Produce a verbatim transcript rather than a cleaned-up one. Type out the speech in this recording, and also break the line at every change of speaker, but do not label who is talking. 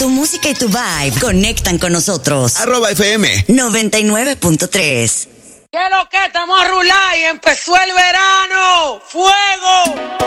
tu música y tu vibe conectan con nosotros.
Arroba F M
noventa y nueve punto tres.
¿Qué es lo que? Estamos a rular y empezó el verano. ¡Fuego!